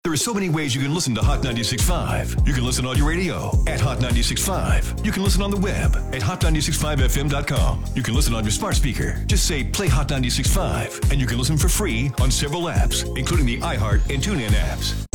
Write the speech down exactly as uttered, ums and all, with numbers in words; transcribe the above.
There are so many ways you can listen to Hot ninety-six point five. You can listen on your radio at Hot ninety-six point five. You can listen on the web at hot ninety-six point five f m dot com. You can listen on your smart speaker. Just say play Hot ninety-six point five, and you can listen for free on several apps, including the iHeart and TuneIn apps.